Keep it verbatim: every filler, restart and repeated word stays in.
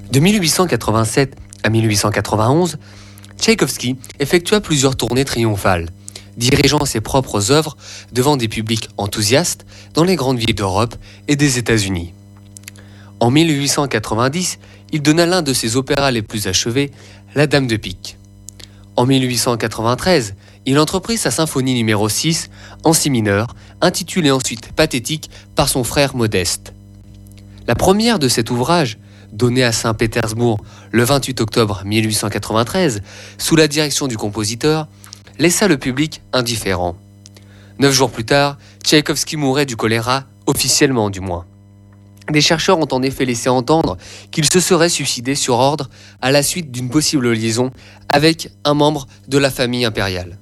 De mille huit cent quatre-vingt-sept à mille huit cent quatre-vingt-onze, Tchaïkovski effectua plusieurs tournées triomphales, dirigeant ses propres œuvres devant des publics enthousiastes dans les grandes villes d'Europe et des États-Unis. En mille huit cent quatre-vingt-dix, il donna l'un de ses opéras les plus achevés, La Dame de Pique. En mille huit cent quatre-vingt-treize, il entreprit sa symphonie numéro six en si mineur, intitulée ensuite Pathétique par son frère Modeste. La première de cet ouvrage, donnée à Saint-Pétersbourg le vingt-huit octobre mille huit cent quatre-vingt-treize, sous la direction du compositeur, laissa le public indifférent. Neuf jours plus tard, Tchaïkovski mourait du choléra, officiellement du moins. Des chercheurs ont en effet laissé entendre qu'il se serait suicidé sur ordre à la suite d'une possible liaison avec un membre de la famille impériale.